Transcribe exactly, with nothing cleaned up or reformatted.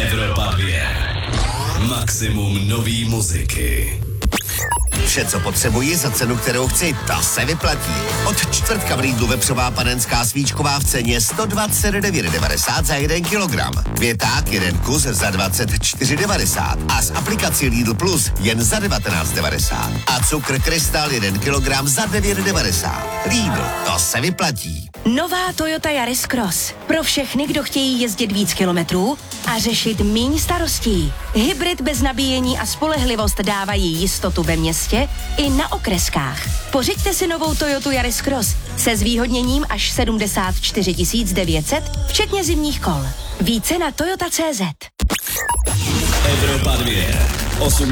Evropa dvě. Maximum nový muziky. Vše, co potřebuji za cenu, kterou chci, to se vyplatí. Od čtvrtka v Lidlu vepřová panenská svíčková v ceně sto dvacet devět devadesát za jeden kilogram. Květák jeden kus za dvacet čtyři devadesát a z aplikací Lidl Plus jen za devatenáct devadesát. A cukr Krystal jeden kilogram za devět devadesát. Lidl, to se vyplatí. Nová Toyota Yaris Cross. Pro všechny, kdo chtějí jezdit víc kilometrů a řešit míň starostí. Hybrid bez nabíjení a spolehlivost dávají jistotu ve městě i na okreskách. Pořiďte si novou Toyotu Yaris Cross se zvýhodněním až sedmdesát čtyři tisíc devět set, včetně zimních kol. Více na toyota tečka cé zet. Evropa dvě.